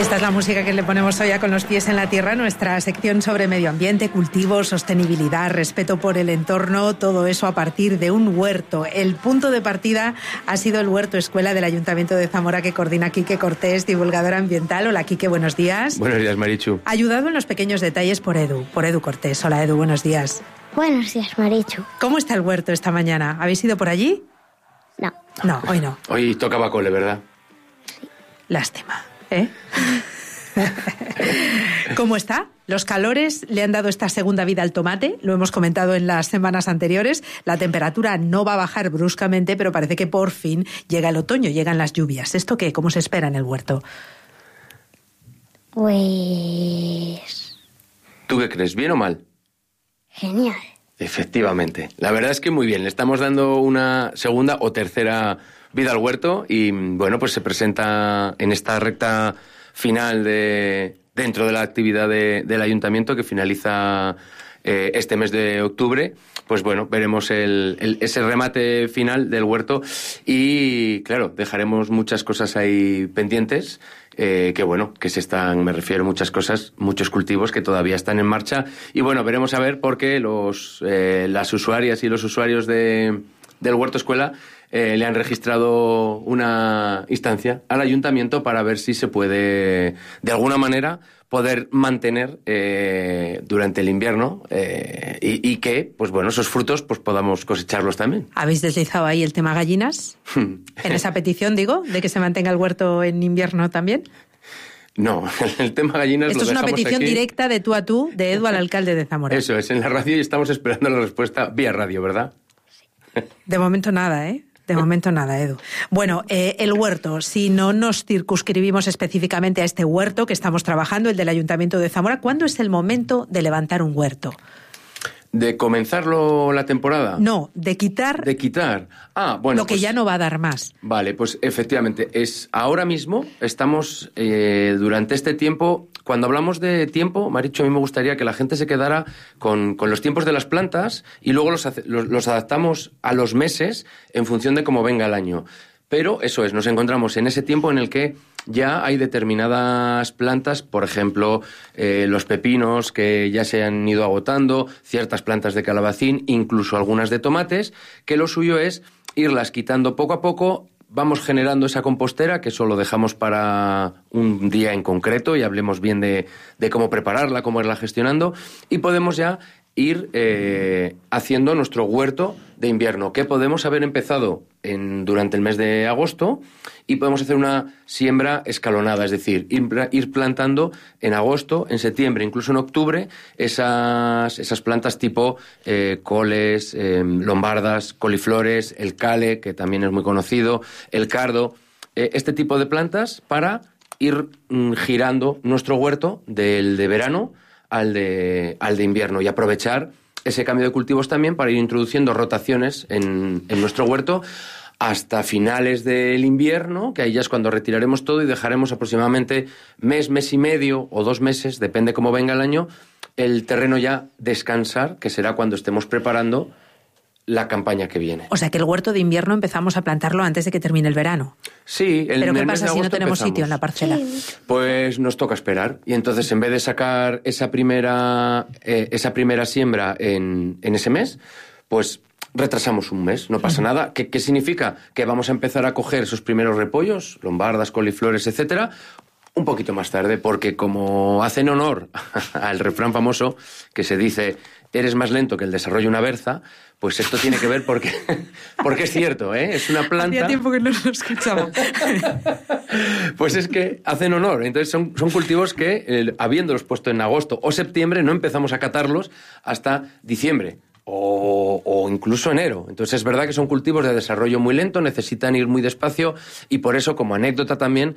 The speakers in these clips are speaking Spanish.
Esta es la música que le ponemos hoy a Con los pies en la tierra, nuestra sección sobre medio ambiente, cultivo, sostenibilidad, respeto por el entorno, todo eso a partir de un huerto. El punto de partida ha sido el huerto escuela del Ayuntamiento de Zamora que coordina Quique Cortés, divulgadora ambiental. Hola Quique, buenos días. Buenos días, Marichu. Ayudado en los pequeños detalles por Edu Cortés. Hola Edu, buenos días. Buenos días, Marichu. ¿Cómo está el huerto esta mañana? ¿Habéis ido por allí? No. No, hoy no. Hoy tocaba cole, ¿verdad? Sí. Lástima, ¿eh? ¿Cómo está? Los calores le han dado esta segunda vida al tomate, lo hemos comentado en las semanas anteriores. La temperatura no va a bajar bruscamente, pero parece que por fin llega el otoño, llegan las lluvias. ¿Esto qué? ¿Cómo se espera en el huerto? Pues... ¿Tú qué crees? ¿Bien o mal? Genial. Efectivamente. La verdad es que muy bien. Le estamos dando una segunda o tercera vida al huerto y, bueno, pues se presenta en esta recta final dentro de la actividad del Ayuntamiento que finaliza este mes de octubre. Pues bueno, veremos ese remate final del huerto y, claro, dejaremos muchas cosas ahí pendientes. Que se están, me refiero a muchas cosas, muchos cultivos que todavía están en marcha. Y bueno, veremos a ver por qué las usuarias y los usuarios del huerto escuela le han registrado una instancia al ayuntamiento para ver si se puede, de alguna manera, poder mantener durante el invierno y que, pues bueno, esos frutos pues podamos cosecharlos también. ¿Habéis deslizado ahí el tema gallinas? En esa petición, digo, de que se mantenga el huerto en invierno también. No, el tema gallinas Esto lo es una petición aquí directa de tú a tú de Edu al alcalde de Zamora. Eso es, en la radio y estamos esperando la respuesta vía radio, ¿verdad? De momento nada, ¿eh? De momento nada, Edu. Bueno, el huerto, si no nos circunscribimos específicamente a este huerto que estamos trabajando, el del Ayuntamiento de Zamora, ¿cuándo es el momento de levantar un huerto? ¿De comenzarlo la temporada? No, de quitar... De quitar. Ah, bueno, lo que ya no va a dar más. Vale, pues efectivamente, ahora mismo estamos durante este tiempo. Cuando hablamos de tiempo, Marichu, a mí me gustaría que la gente se quedara con los tiempos de las plantas y luego los adaptamos a los meses en función de cómo venga el año. Pero eso es, nos encontramos en ese tiempo en el que ya hay determinadas plantas, por ejemplo, los pepinos que ya se han ido agotando, ciertas plantas de calabacín, incluso algunas de tomates, que lo suyo es irlas quitando poco a poco. Vamos generando esa compostera, que eso lo dejamos para un día en concreto y hablemos bien de cómo prepararla, cómo irla gestionando, y podemos ya ir haciendo nuestro huerto de invierno, que podemos haber empezado durante el mes de agosto y podemos hacer una siembra escalonada, es decir, ir plantando en agosto, en septiembre, incluso en octubre, esas plantas tipo coles, lombardas, coliflores, el cale, que también es muy conocido, el cardo, este tipo de plantas para ir girando nuestro huerto del de verano al de invierno y aprovechar ese cambio de cultivos también para ir introduciendo rotaciones en nuestro huerto hasta finales del invierno, que ahí ya es cuando retiraremos todo y dejaremos aproximadamente mes y medio o 2 meses, depende cómo venga el año, el terreno ya descansar, que será cuando estemos preparando la campaña que viene. O sea que el huerto de invierno empezamos a plantarlo antes de que termine el verano. Sí, ¿Pero qué pasa si no tenemos sitio en la parcela? Sí. Pues nos toca esperar. Y entonces, en vez de sacar esa primera siembra en ese mes, pues retrasamos un mes, no pasa nada. ¿Qué significa? Que vamos a empezar a coger esos primeros repollos, lombardas, coliflores, etcétera, un poquito más tarde, porque como hacen honor al refrán famoso que se dice: eres más lento que el desarrollo de una berza, pues esto tiene que ver porque es cierto, ¿eh? Es una planta... Hacía tiempo que no lo escuchaba. Pues es que hacen honor. Entonces son cultivos que, habiéndolos puesto en agosto o septiembre, no empezamos a catarlos hasta diciembre o incluso enero. Entonces es verdad que son cultivos de desarrollo muy lento, necesitan ir muy despacio y por eso, como anécdota también,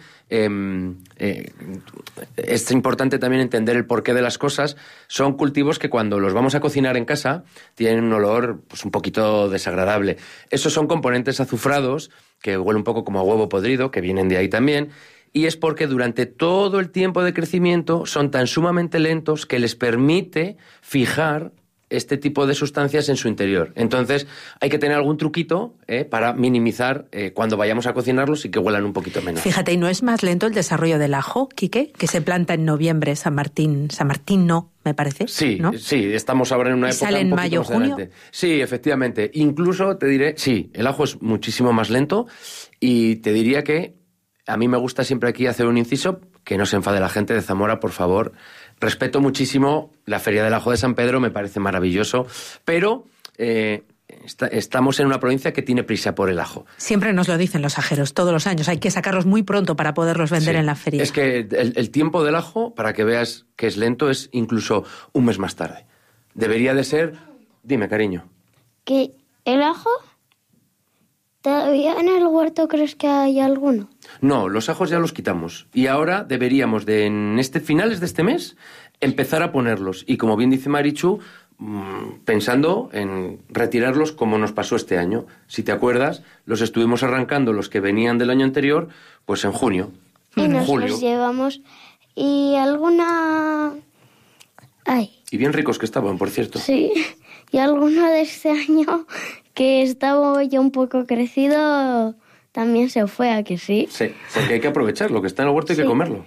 es importante también entender el porqué de las cosas. Son cultivos que cuando los vamos a cocinar en casa tienen un olor pues un poquito desagradable. Esos son componentes azufrados que huelen un poco como a huevo podrido, que vienen de ahí también, y es porque durante todo el tiempo de crecimiento son tan sumamente lentos que les permite fijar este tipo de sustancias en su interior. Entonces, hay que tener algún truquito para minimizar cuando vayamos a cocinarlos y que huelan un poquito menos. Fíjate, ¿y no es más lento el desarrollo del ajo, Quique? Que se planta en noviembre, San Martín no, me parece. Sí, ¿no? sí, estamos ahora en una época sale en un poquito mayo, más junio. adelante. Sí, efectivamente. Incluso te diré, sí, el ajo es muchísimo más lento y te diría que a mí me gusta siempre aquí hacer un inciso, que no se enfade la gente de Zamora, por favor. Respeto muchísimo la Feria del Ajo de San Pedro, me parece maravilloso, pero estamos en una provincia que tiene prisa por el ajo. Siempre nos lo dicen los ajeros, todos los años. Hay que sacarlos muy pronto para poderlos vender en la feria. Es que el tiempo del ajo, para que veas que es lento, es incluso un mes más tarde. Debería de ser... Dime, cariño. ¿Que el ajo? ¿Todavía en el huerto crees que hay alguno? No, los ajos ya los quitamos. Y ahora deberíamos en finales de este mes empezar a ponerlos. Y como bien dice Marichu, pensando en retirarlos como nos pasó este año. Si te acuerdas, los estuvimos arrancando los que venían del año anterior, pues en junio. Y nos julio. los llevamos. ¿Y alguna...? Ay, Y bien ricos que estaban, por cierto. sí. ¿Y alguno de este año que estaba ya un poco crecido también se fue, a que sí? Sí, porque hay que aprovechar lo que está en el huerto, hay que Sí. comerlo.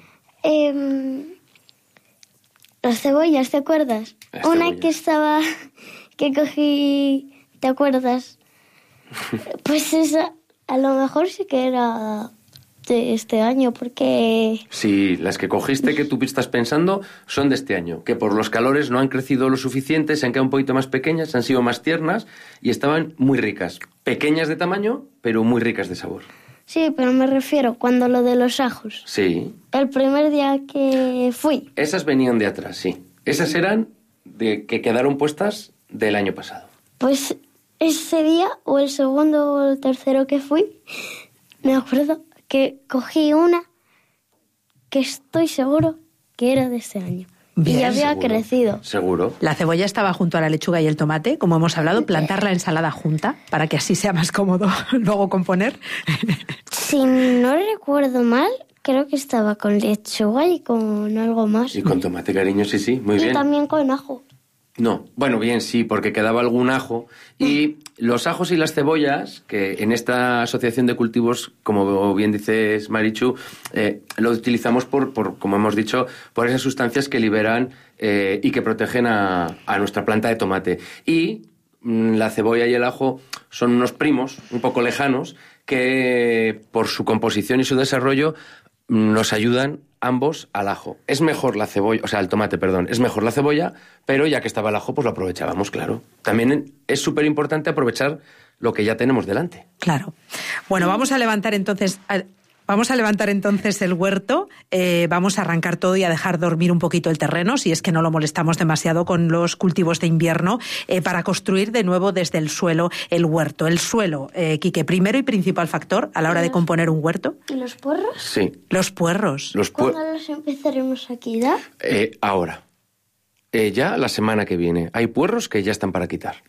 Las cebollas, ¿te acuerdas? Las Una cebollas. que estaba... que cogí... ¿Te acuerdas? Pues esa, a lo mejor sí que era de este año, porque... Sí, las que cogiste que tú estás pensando son de este año, que por los calores no han crecido lo suficiente, se han quedado un poquito más pequeñas, han sido más tiernas y estaban muy ricas. Pequeñas de tamaño, pero muy ricas de sabor. Sí, pero me refiero cuando lo de los ajos. Sí. El primer día que fui. Esas venían de atrás, sí. Esas eran de que quedaron puestas del año pasado. Pues ese día, o el segundo o el tercero que fui, me acuerdo que cogí una que estoy seguro que era de este año. Bien, y había Seguro. crecido. Seguro. La cebolla estaba junto a la lechuga y el tomate, como hemos hablado, plantar la ensalada junta para que así sea más cómodo luego componer. Si no recuerdo mal, creo que estaba con lechuga y con algo más. Y con tomate, cariño, sí, sí, muy Y bien. también con ajo. No, bueno, bien, sí, porque quedaba algún ajo. Y los ajos y las cebollas, que en esta asociación de cultivos, como bien dices, Marichu, lo utilizamos como hemos dicho, por esas sustancias que liberan y que protegen a nuestra planta de tomate. Y la cebolla y el ajo son unos primos un poco lejanos que, por su composición y su desarrollo, nos ayudan ambos al ajo. Es mejor la cebolla, o sea, el tomate, perdón, es mejor la cebolla, pero ya que estaba el ajo, pues lo aprovechábamos, claro. También es súper importante aprovechar lo que ya tenemos delante. Claro. Bueno, vamos a levantar entonces el huerto, vamos a arrancar todo y a dejar dormir un poquito el terreno, si es que no lo molestamos demasiado con los cultivos de invierno, para construir de nuevo desde el suelo el huerto. El suelo, Quique, primero y principal factor a la hora de componer un huerto. ¿Y los puerros? Sí. Los puerros. ¿Cuándo los empezaremos a quitar? Ahora. Ya la semana que viene. Hay puerros que ya están para quitar.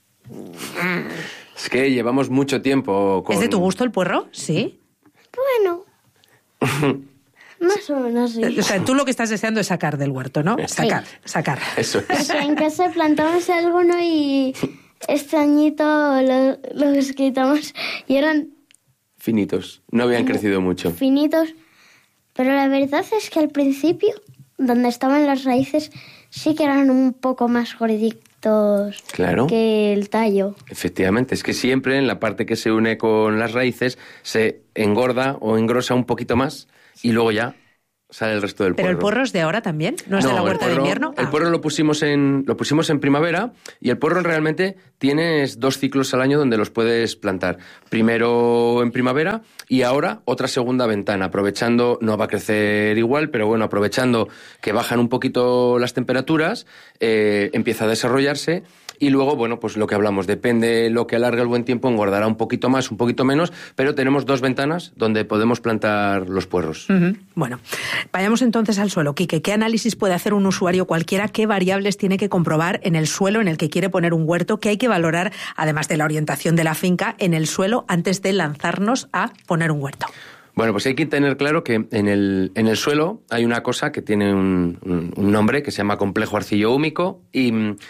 Es que llevamos mucho tiempo con... ¿Es de tu gusto el puerro? Sí. Bueno, más o menos sí. O sea, tú lo que estás deseando es sacar del huerto, ¿no? Sacar. Eso es. Porque en casa plantamos alguno y este añito los quitamos y eran Finitos. No habían crecido mucho. finitos. Pero la verdad es que al principio, donde estaban las raíces, sí que eran un poco más gorditos Claro. que el tallo. Efectivamente, es que siempre en la parte que se une con las raíces se engorda o engrosa un poquito más y luego ya sale el resto del ¿Pero puerro. el puerro es de ahora también? ¿No es de la el huerta de puerro- invierno? El puerro lo pusimos en primavera y el puerro realmente tienes 2 ciclos al año donde los puedes plantar. Primero en primavera y ahora otra segunda ventana, aprovechando, no va a crecer igual, pero bueno, aprovechando que bajan un poquito las temperaturas, empieza a desarrollarse. Y luego, bueno, pues lo que hablamos, depende lo que alargue el buen tiempo, engordará un poquito más, un poquito menos, pero tenemos 2 ventanas donde podemos plantar los puerros. Ujú. Bueno, vayamos entonces al suelo. Quique, ¿qué análisis puede hacer un usuario cualquiera? ¿Qué variables tiene que comprobar en el suelo en el que quiere poner un huerto? ¿Qué hay que valorar, además de la orientación de la finca, en el suelo antes de lanzarnos a poner un huerto? Bueno, pues hay que tener claro que en el suelo hay una cosa que tiene un nombre que se llama complejo arcillo-húmico y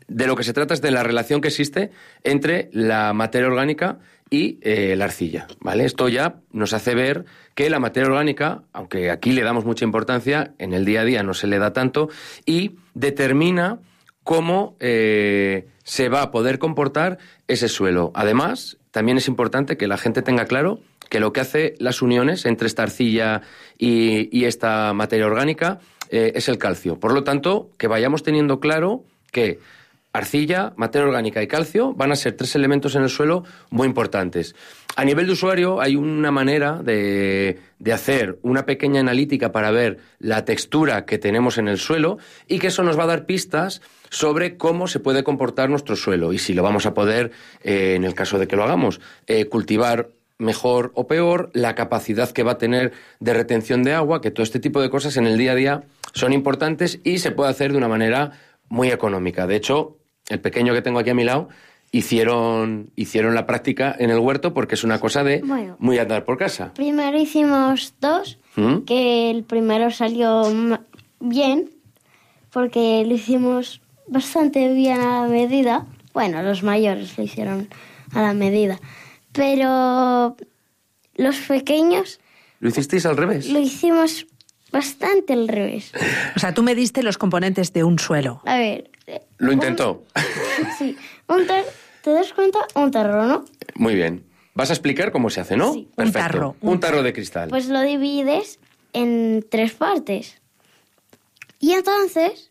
De lo que se trata es de la relación que existe entre la materia orgánica y la arcilla, ¿vale? Esto ya nos hace ver que la materia orgánica, aunque aquí le damos mucha importancia, en el día a día no se le da tanto, y determina cómo se va a poder comportar ese suelo. Además, también es importante que la gente tenga claro que lo que hace las uniones entre esta arcilla y esta materia orgánica es el calcio. Por lo tanto, que vayamos teniendo claro que arcilla, materia orgánica y calcio van a ser 3 elementos en el suelo muy importantes. A nivel de usuario hay una manera de hacer una pequeña analítica para ver la textura que tenemos en el suelo y que eso nos va a dar pistas sobre cómo se puede comportar nuestro suelo y si lo vamos a poder, en el caso de que lo hagamos, cultivar mejor o peor, la capacidad que va a tener de retención de agua, que todo este tipo de cosas en el día a día son importantes y se puede hacer de una manera muy económica. De hecho, el pequeño que tengo aquí a mi lado hicieron la práctica en el huerto porque es una cosa de muy andar por casa. Primero hicimos 2, que el primero salió bien, porque lo hicimos bastante bien a la medida. Bueno, los mayores lo hicieron a la medida, pero los pequeños... ¿Lo hicisteis al revés? Lo hicimos bastante al revés. O sea, tú me diste los componentes de un suelo. A ver... ¿Lo intentó? Sí. ¿Te das cuenta? Un tarro, ¿no? Muy bien. Vas a explicar cómo se hace, ¿no? Sí. Perfecto. Un tarro de cristal. Pues lo divides en 3 partes. Y entonces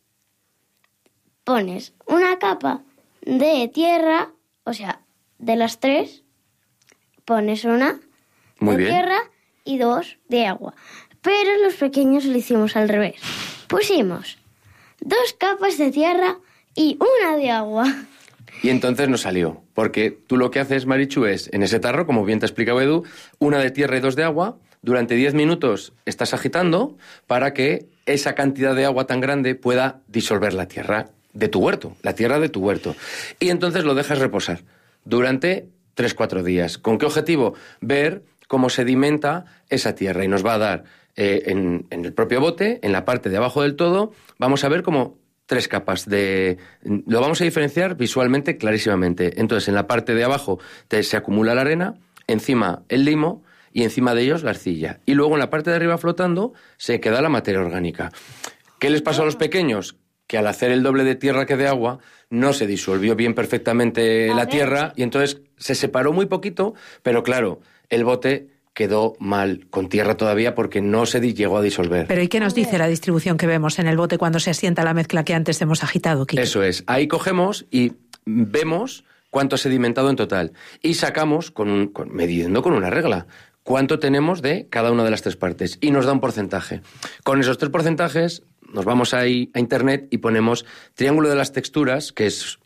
pones una capa de tierra, o sea, de las 3, pones una Muy de bien. tierra y 2 de agua. Pero los pequeños lo hicimos al revés. Pusimos 2 capas de tierra y una de agua. Y entonces no salió, porque tú lo que haces, Marichu, es, en ese tarro, como bien te ha explicado Edu, una de tierra y 2 de agua, durante 10 minutos estás agitando para que esa cantidad de agua tan grande pueda disolver la tierra de tu huerto, la tierra de tu huerto. Y entonces lo dejas reposar durante 3-4 días. ¿Con qué objetivo? Ver cómo sedimenta esa tierra y nos va a dar en el propio bote, en la parte de abajo del todo, vamos a ver como 3 capas de... Lo vamos a diferenciar visualmente clarísimamente. Entonces, en la parte de abajo se acumula la arena, encima el limo y encima de ellos la arcilla. Y luego en la parte de arriba flotando se queda la materia orgánica. ¿Qué les pasó a los pequeños? Que al hacer el doble de tierra que de agua no se disolvió bien perfectamente la tierra y entonces se separó muy poquito, pero claro, el bote quedó mal, con tierra todavía, porque no se llegó a disolver. Pero ¿y qué nos dice la distribución que vemos en el bote cuando se asienta la mezcla que antes hemos agitado, Kiki? Eso es. Ahí cogemos y vemos cuánto ha sedimentado en total. Y sacamos, midiendo con una regla, cuánto tenemos de cada una de las 3 partes. Y nos da un porcentaje. Con esos 3 porcentajes nos vamos ahí a Internet y ponemos triángulo de las texturas, que es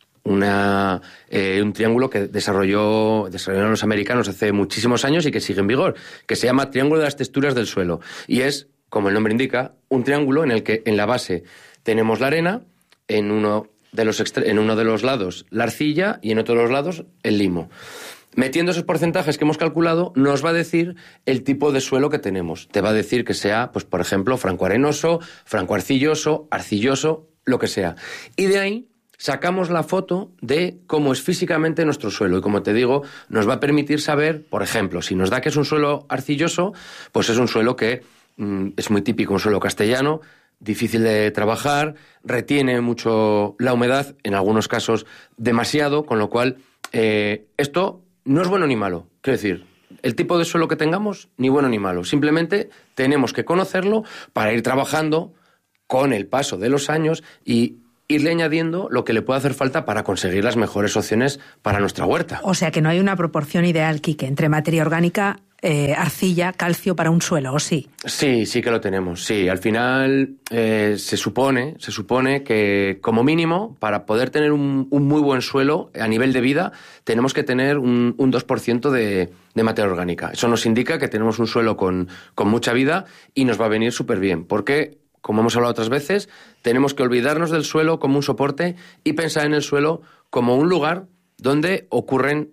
un triángulo que desarrollaron los americanos hace muchísimos años y que sigue en vigor, que se llama triángulo de las texturas del suelo. Y es, como el nombre indica, un triángulo en el que en la base tenemos la arena, en uno de los lados la arcilla y en otro de los lados el limo. Metiendo esos porcentajes que hemos calculado, nos va a decir el tipo de suelo que tenemos. Te va a decir que sea, pues por ejemplo, franco-arenoso, franco-arcilloso, arcilloso, lo que sea. Y de ahí sacamos la foto de cómo es físicamente nuestro suelo. Y como te digo, nos va a permitir saber, por ejemplo, si nos da que es un suelo arcilloso, pues es un suelo que es muy típico, un suelo castellano, difícil de trabajar, retiene mucho la humedad, en algunos casos demasiado, con lo cual esto no es bueno ni malo. Quiero decir, el tipo de suelo que tengamos, ni bueno ni malo. Simplemente tenemos que conocerlo para ir trabajando con el paso de los años y irle añadiendo lo que le puede hacer falta para conseguir las mejores opciones para nuestra huerta. O sea que no hay una proporción ideal, Quique, entre materia orgánica, arcilla, calcio para un suelo, ¿o sí? Sí que lo tenemos, sí. Al final se supone que como mínimo, para poder tener un muy buen suelo a nivel de vida, tenemos que tener un 2% de materia orgánica. Eso nos indica que tenemos un suelo con mucha vida y nos va a venir súper bien, porque como hemos hablado otras veces, tenemos que olvidarnos del suelo como un soporte y pensar en el suelo como un lugar donde ocurren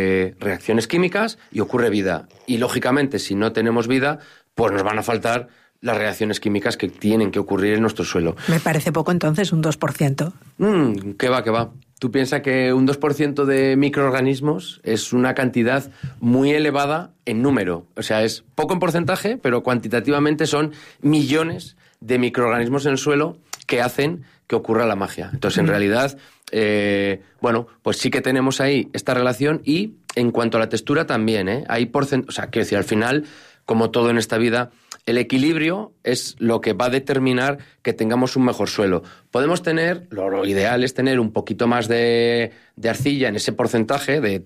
reacciones químicas y ocurre vida. Y, lógicamente, si no tenemos vida, pues nos van a faltar las reacciones químicas que tienen que ocurrir en nuestro suelo. Me parece poco entonces, un 2%. ¿Qué va? Tú piensas que un 2% de microorganismos es una cantidad muy elevada en número. O sea, es poco en porcentaje, pero cuantitativamente son millones de microorganismos en el suelo que hacen que ocurra la magia. Entonces, en realidad, pues sí que tenemos ahí esta relación y en cuanto a la textura también, hay o sea, quiero decir, al final, como todo en esta vida, el equilibrio es lo que va a determinar que tengamos un mejor suelo. Podemos tener, lo ideal es tener un poquito más de arcilla en ese porcentaje de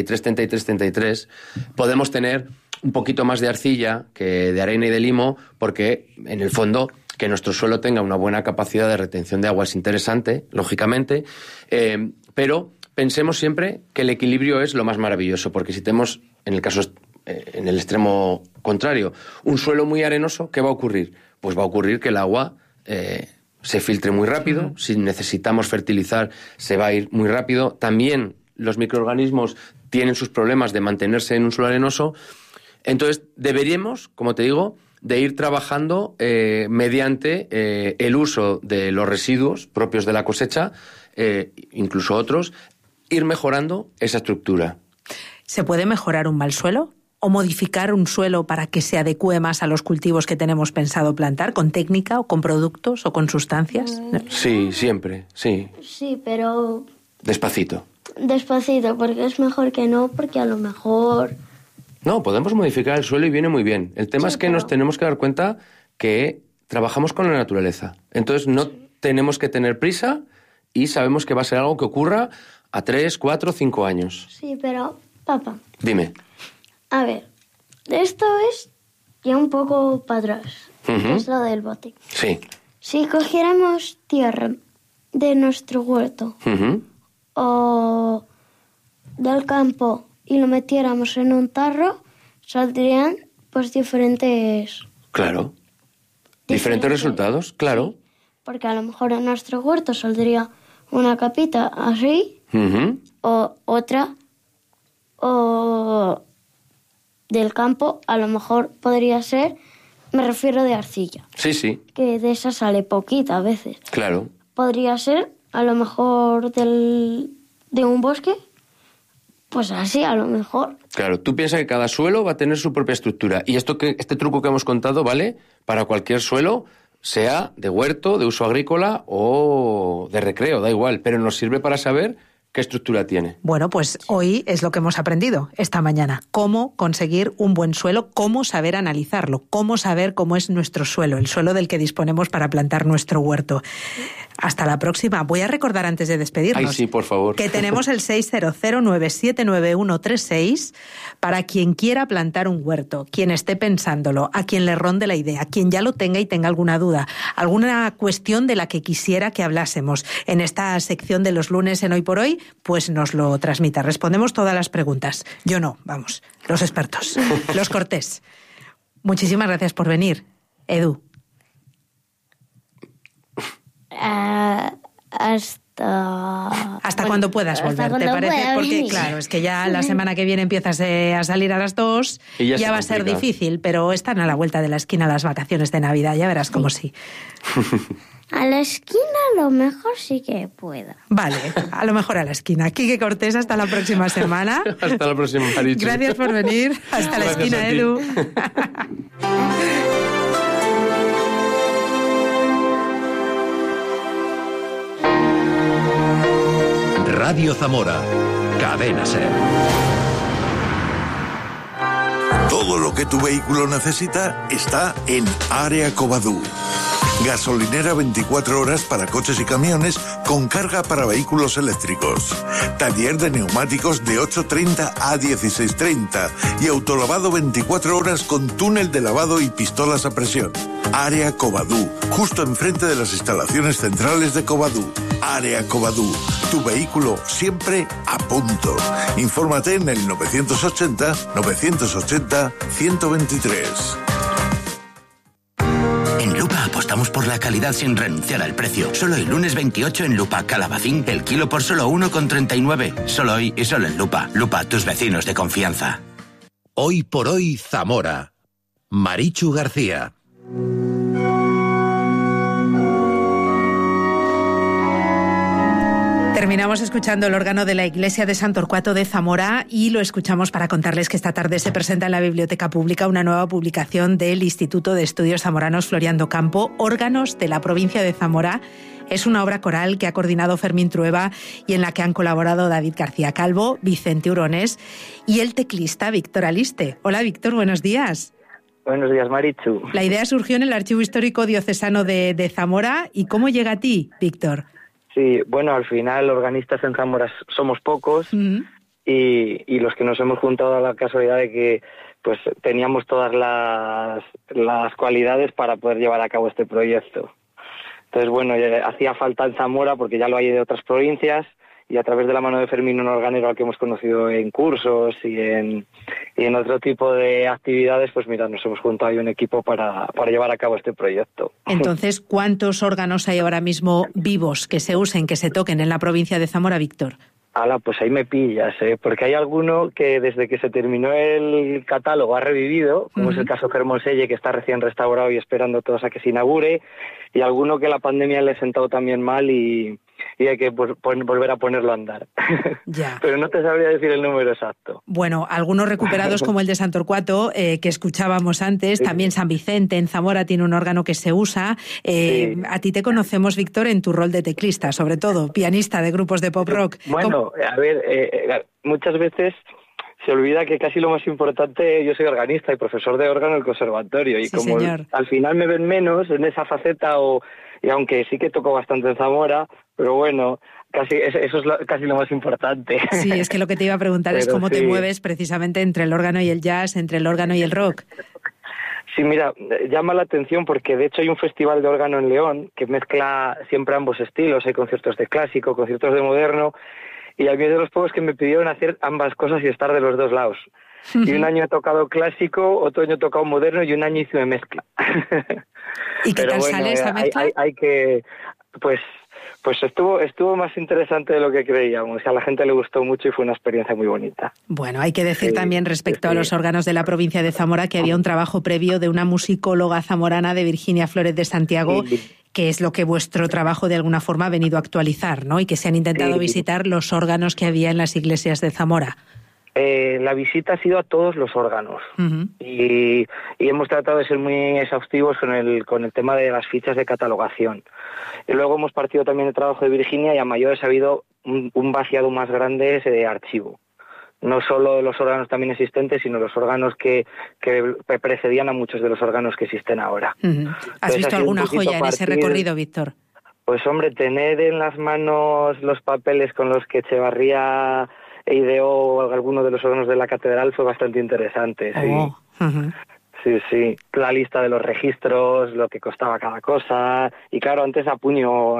33. Podemos tener un poquito más de arcilla que de arena y de limo, porque en el fondo que nuestro suelo tenga una buena capacidad de retención de agua es interesante, lógicamente, pero pensemos siempre que el equilibrio es lo más maravilloso, porque si tenemos, en el caso en el extremo contrario, un suelo muy arenoso, ¿qué va a ocurrir? Pues va a ocurrir que el agua se filtre muy rápido. Si necesitamos fertilizar, se va a ir muy rápido. También los microorganismos tienen sus problemas de mantenerse en un suelo arenoso. Entonces, deberíamos, como te digo, de ir trabajando mediante el uso de los residuos propios de la cosecha, incluso otros, ir mejorando esa estructura. ¿Se puede mejorar un mal suelo? ¿O modificar un suelo para que se adecue más a los cultivos que tenemos pensado plantar, con técnica o con productos o con sustancias? Sí, siempre, sí. Sí, pero... Despacito, porque es mejor que no, porque a lo mejor... No, podemos modificar el suelo y viene muy bien. El tema es que nos tenemos que dar cuenta que trabajamos con la naturaleza. Entonces no tenemos que tener prisa y sabemos que va a ser algo que ocurra a 3, 4, 5 años. Sí, pero, papá... Dime. A ver, esto es ya un poco para atrás. Es lo del bote. Sí. Si cogiéramos tierra de nuestro huerto o del campo y lo metiéramos en un tarro, saldrían pues diferentes... Claro. Diferentes resultados, claro. Sí, porque a lo mejor en nuestro huerto saldría una capita así o otra o... del campo, a lo mejor podría ser, me refiero de arcilla. Sí. Que de esa sale poquita a veces. Claro. Podría ser, a lo mejor, de un bosque, pues así, a lo mejor. Claro, tú piensas que cada suelo va a tener su propia estructura. Y este truco que hemos contado vale para cualquier suelo, sea de huerto, de uso agrícola o de recreo, da igual. Pero nos sirve para saber ¿qué estructura tiene? Bueno, pues hoy es lo que hemos aprendido esta mañana. Cómo conseguir un buen suelo, cómo saber analizarlo, cómo saber cómo es nuestro suelo, el suelo del que disponemos para plantar nuestro huerto. Hasta la próxima. Voy a recordar antes de despedirnos. Ay, sí, por favor. Que tenemos el 600-979136 para quien quiera plantar un huerto, quien esté pensándolo, a quien le ronde la idea, quien ya lo tenga y tenga alguna duda, alguna cuestión de la que quisiera que hablásemos en esta sección de los lunes en Hoy por Hoy, pues nos lo transmita. Respondemos todas las preguntas. Yo no, vamos, los expertos, los cortés. Muchísimas gracias por venir, Edu. Hasta cuando puedas volver, ¿te parece? Porque claro, es que ya la semana que viene empiezas a salir a las 2, ya va a ser difícil, pero están a la vuelta de la esquina las vacaciones de Navidad, ya verás cómo sí. A la esquina a lo mejor sí que pueda. Vale, a lo mejor a la esquina. Quique Cortés, hasta la próxima semana. Hasta la próxima, Marichu. Gracias por venir. Hasta la esquina, Edu. Radio Zamora, Cadena SER. Todo lo que tu vehículo necesita está en Área Covadú. Gasolinera 24 horas para coches y camiones con carga para vehículos eléctricos. Taller de neumáticos de 8:30 a 16:30 y autolavado 24 horas con túnel de lavado y pistolas a presión. Área Covadú, justo enfrente de las instalaciones centrales de Covadú. Área Covadú, tu vehículo siempre a punto. Infórmate en el 980-980-123. En Lupa apostamos por la calidad sin renunciar al precio. Solo el lunes 28 en Lupa Calabacín, el kilo por solo 1,39. Solo hoy y solo en Lupa. Lupa, tus vecinos de confianza. Hoy por Hoy Zamora. Marichu García. Terminamos escuchando el órgano de la Iglesia de San Torcuato de Zamora y lo escuchamos para contarles que esta tarde se presenta en la Biblioteca Pública una nueva publicación del Instituto de Estudios Zamoranos Florian Docampo, Órganos de la Provincia de Zamora. Es una obra coral que ha coordinado Fermín Trueba y en la que han colaborado David García Calvo, Vicente Urones y el teclista Víctor Aliste. Hola Víctor, buenos días. Buenos días, Marichu. La idea surgió en el Archivo Histórico Diocesano de Zamora. ¿Y cómo llega a ti, Víctor? Sí, bueno, al final organistas en Zamora somos pocos y los que nos hemos juntado a la casualidad de que pues teníamos todas las cualidades para poder llevar a cabo este proyecto. Entonces, bueno, hacía falta en Zamora porque ya lo hay de otras provincias y a través de la mano de Fermín, un organero al que hemos conocido en cursos y en otro tipo de actividades, pues mira, nos hemos juntado ahí un equipo para llevar a cabo este proyecto. Entonces, ¿cuántos órganos hay ahora mismo vivos que se usen, que se toquen en la provincia de Zamora, Víctor? Pues ahí me pillas, porque hay alguno que desde que se terminó el catálogo ha revivido, como es el caso Fermoselle, que está recién restaurado y esperando todos a que se inaugure, y alguno que la pandemia le ha sentado también mal y hay que volver a ponerlo a andar. Ya. Pero no te sabría decir el número exacto. Bueno, algunos recuperados como el de San Torcuato, que escuchábamos antes, sí. También San Vicente, en Zamora tiene un órgano que se usa. Sí. A ti te conocemos, Víctor, en tu rol de teclista, sobre todo, pianista de grupos de pop rock. Bueno, a ver, muchas veces se olvida que casi lo más importante, yo soy organista y profesor de órgano en el conservatorio, y sí, como señor. Al final me ven menos en esa faceta, y aunque sí que toco bastante en Zamora, pero bueno, eso es casi lo más importante. Sí, es que lo que te iba a preguntar es cómo te mueves precisamente entre el órgano y el jazz, entre el órgano y el rock. Sí, mira, llama la atención porque de hecho hay un festival de órgano en León que mezcla siempre ambos estilos, hay conciertos de clásico, conciertos de moderno, y a mí es de los pocos que me pidieron hacer ambas cosas y estar de los dos lados. Y un año he tocado clásico, otro año he tocado moderno y un año hice una mezcla. ¿Y qué tal sale esa mezcla? Hay que, pues estuvo más interesante de lo que creíamos. A la gente le gustó mucho y fue una experiencia muy bonita. Bueno, hay que decir también respecto a los órganos de la provincia de Zamora que había un trabajo previo de una musicóloga zamorana, de Virginia Flores de Santiago, que es lo que vuestro trabajo de alguna forma ha venido a actualizar, ¿no? Y que se han intentado visitar los órganos que había en las iglesias de Zamora. La visita ha sido a todos los órganos y hemos tratado de ser muy exhaustivos con el tema de las fichas de catalogación. Y luego hemos partido también del trabajo de Virginia y a mayores ha habido un vaciado más grande de archivo. No solo los órganos también existentes, sino los órganos que precedían a muchos de los órganos que existen ahora. ¿Has visto alguna joya en ese recorrido, Víctor? Pues hombre, tener en las manos los papeles con los que Echevarría ideó algunos de los órganos de la catedral fue bastante interesante. Sí. La lista de los registros, lo que costaba cada cosa, y claro, antes a puño,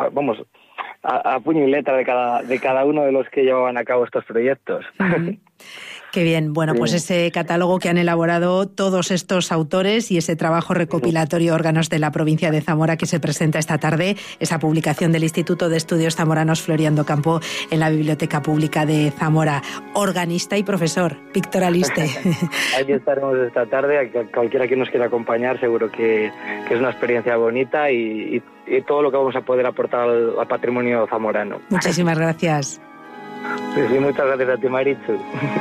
a puño y letra de cada uno de los que llevaban a cabo estos proyectos. Qué bien. Bueno, pues ese catálogo que han elaborado todos estos autores y ese trabajo recopilatorio órganos de la provincia de Zamora que se presenta esta tarde, esa publicación del Instituto de Estudios Zamoranos Florian Docampo en la Biblioteca Pública de Zamora. Organista y profesor, Víctor Aliste. Aquí estaremos esta tarde. Cualquiera que nos quiera acompañar seguro que es una experiencia bonita y todo lo que vamos a poder aportar al patrimonio zamorano. Muchísimas gracias. Sí, muchas gracias a ti, Marichu.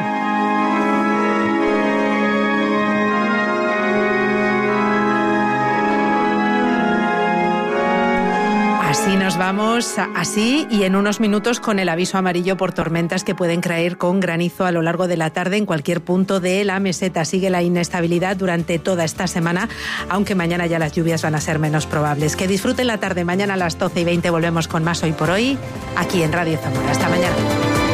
Así nos vamos, así y en unos minutos con el aviso amarillo por tormentas que pueden caer con granizo a lo largo de la tarde en cualquier punto de la meseta. Sigue la inestabilidad durante toda esta semana, aunque mañana ya las lluvias van a ser menos probables. Que disfruten la tarde. Mañana a las 12:20 volvemos con más Hoy por Hoy, aquí en Radio Zamora. Hasta mañana.